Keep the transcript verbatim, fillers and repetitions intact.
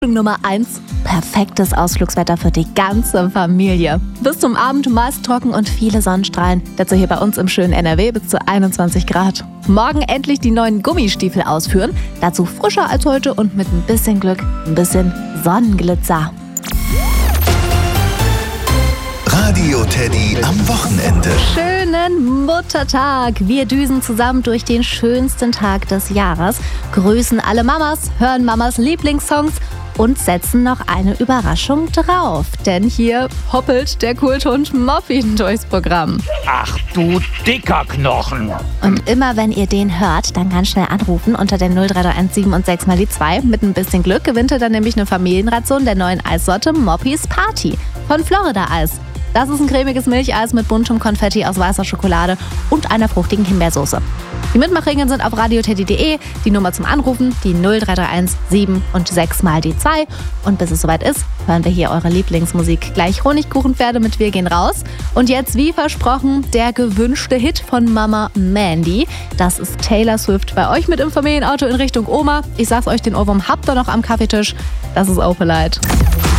Nummer eins. Perfektes Ausflugswetter für die ganze Familie. Bis zum Abend meist trocken und viele Sonnenstrahlen. Dazu hier bei uns im schönen N R W bis zu einundzwanzig Grad. Morgen endlich die neuen Gummistiefel ausführen. Dazu frischer als heute und mit ein bisschen Glück ein bisschen Sonnenglitzer. Radio Teddy am Wochenende. Schönen Muttertag. Wir düsen zusammen durch den schönsten Tag des Jahres, grüßen alle Mamas, hören Mamas Lieblingssongs und setzen noch eine Überraschung drauf. Denn hier hoppelt der Kulthund Moppy durchs Programm. Ach du dicker Knochen. Und immer wenn ihr den hört, dann ganz schnell anrufen unter der null drei drei eins sieben und sechs mal die zwei. Mit ein bisschen Glück gewinnt ihr dann nämlich eine Familienration der neuen Eissorte Moppys Party von Florida Eis. Das ist ein cremiges Milcheis mit buntem Konfetti aus weißer Schokolade und einer fruchtigen Himbeersoße. Die Mitmachregeln sind auf radioteddy punkt de, die Nummer zum Anrufen, die null drei drei eins sieben und sechs mal die zwei. Und bis es soweit ist, hören wir hier eure Lieblingsmusik. Gleich Honigkuchenpferde mit Wir gehen raus. Und jetzt, wie versprochen, der gewünschte Hit von Mama Mandy. Das ist Taylor Swift bei euch mit im Familienauto in Richtung Oma. Ich sag's euch, den Ohrwurm habt ihr noch am Kaffeetisch. Das ist Opelite.